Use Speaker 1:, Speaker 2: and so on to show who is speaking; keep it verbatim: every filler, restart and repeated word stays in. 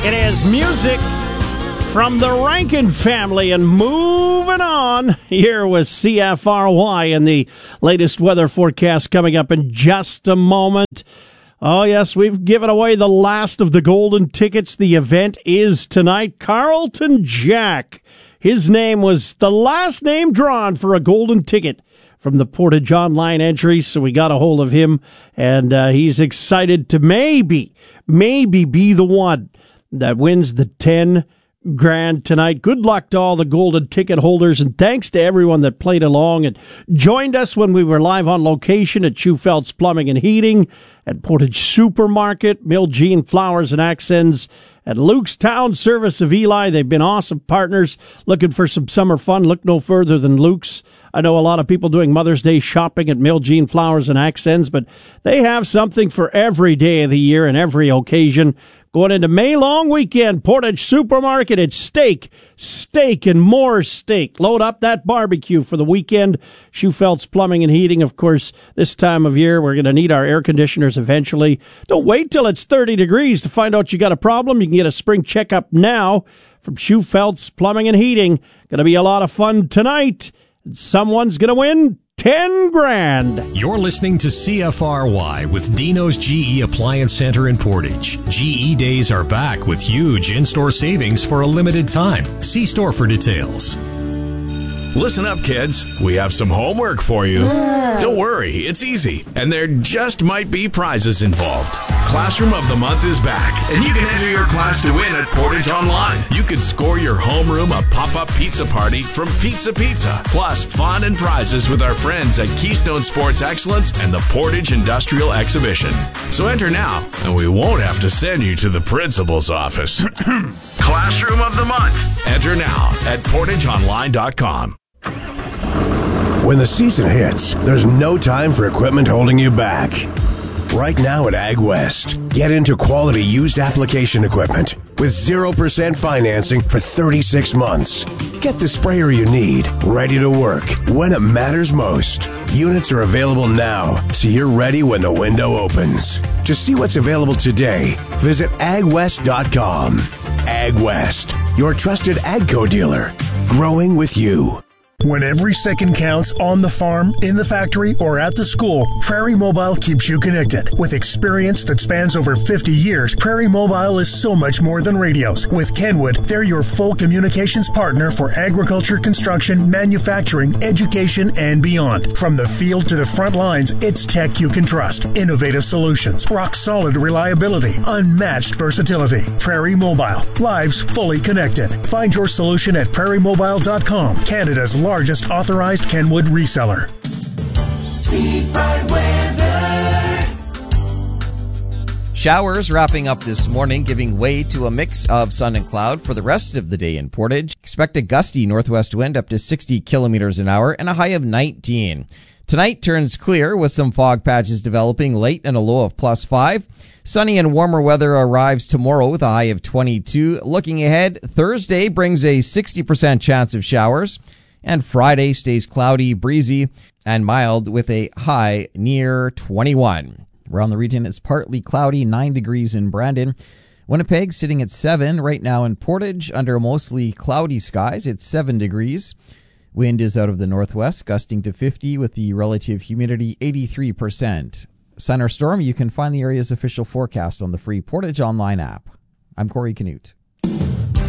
Speaker 1: It is music from the Rankin family, and moving on here with C F R Y and the latest weather forecast coming up in just a moment. Oh, yes, we've given away the last of the golden tickets. The event is tonight. Carlton Jack, his name was the last name drawn for a golden ticket from the Portage Online entry, so we got a hold of him, and uh, he's excited to maybe, maybe be the one that wins the ten grand tonight. Good luck to all the golden ticket holders, and thanks to everyone that played along and joined us when we were live on location at Schufeld's Plumbing and Heating, at Portage Supermarket, Mill Jean Flowers and Accents, at Luke's Town Service of Eli. They've been awesome partners. Looking for some summer fun? Look no further than Luke's. I know a lot of people doing Mother's Day shopping at Mill Jean Flowers and Accents, but they have something for every day of the year and every occasion. Going into May long weekend, Portage Supermarket, it's steak, steak, and more steak. Load up that barbecue for the weekend. Schufeld's Plumbing and Heating, of course, this time of year, we're going to need our air conditioners eventually. Don't wait till it's thirty degrees to find out you got a problem. You can get a spring checkup now from Schufeld's Plumbing and Heating. Going to be a lot of fun tonight. Someone's going to win ten grand.
Speaker 2: You're listening to C F R Y with Dino's G E Appliance Center in Portage. G E days are back with huge in-store savings for a limited time. See store for details.
Speaker 3: Listen up, kids. We have some homework for you. Don't worry, it's easy, and there just might be prizes involved. Classroom of the Month is back, and you can enter your class to win at Portage Online. You could score your homeroom a pop-up pizza party from Pizza Pizza, plus fun and prizes with our friends at Keystone Sports Excellence and the Portage Industrial Exhibition. So enter now, and we won't have to send you to the principal's office. Classroom of the Month. Enter now at portage online dot com.
Speaker 4: When the season hits, there's no time for equipment holding you back. Right now at Ag West, get into quality used application equipment with zero percent financing for thirty-six months. Get the sprayer you need, ready to work when it matters most. Units are available now, so you're ready when the window opens. To see what's available today, visit ag west dot com. Ag West, your trusted AGCO dealer, growing with you.
Speaker 5: When every second counts on the farm, in the factory, or at the school, Prairie Mobile keeps you connected. With experience that spans over fifty years, Prairie Mobile is so much more than radios. With Kenwood, they're your full communications partner for agriculture, construction, manufacturing, education, and beyond. From the field to the front lines, it's tech you can trust. Innovative solutions, rock-solid reliability, unmatched versatility. Prairie Mobile, lives fully connected. Find your solution at prairie mobile dot com, Canada's largest authorized Kenwood reseller.
Speaker 6: Speed Bright Weather.
Speaker 7: Showers wrapping up this morning, giving way to a mix of sun and cloud for the rest of the day in Portage. Expect a gusty northwest wind up to sixty kilometers an hour and a high of nineteen. Tonight turns clear with some fog patches developing late and a low of plus five. Sunny and warmer weather arrives tomorrow with a high of twenty-two. Looking ahead, Thursday brings a sixty percent chance of showers. And Friday stays cloudy, breezy, and mild with a high near twenty-one. Around the region, it's partly cloudy, nine degrees in Brandon. Winnipeg sitting at seven. Right now in Portage, under mostly cloudy skies, it's seven degrees. Wind is out of the northwest, gusting to fifty with the relative humidity eighty-three percent. Sun or storm, you can find the area's official forecast on the free Portage Online app. I'm Corey Canute.